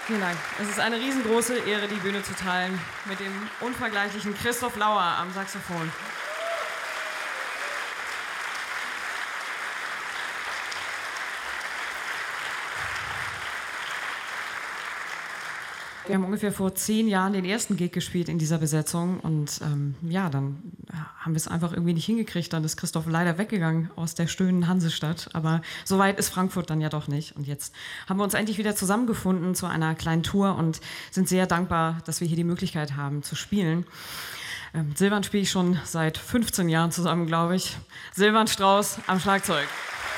Vielen Dank. Es ist eine riesengroße Ehre, die Bühne zu teilen mit dem unvergleichlichen Christoph Lauer am Saxophon. Wir haben ungefähr vor 10 Jahren den ersten Gig gespielt in dieser Besetzung und dann haben wir es einfach irgendwie nicht hingekriegt. Dann ist Christoph leider weggegangen aus der schönen Hansestadt, aber so weit ist Frankfurt dann ja doch nicht. Und jetzt haben wir uns endlich wieder zusammengefunden zu einer kleinen Tour und sind sehr dankbar, dass wir hier die Möglichkeit haben zu spielen. Silvan spiele ich schon seit 15 Jahren zusammen, glaube ich. Silvan Strauß am Schlagzeug.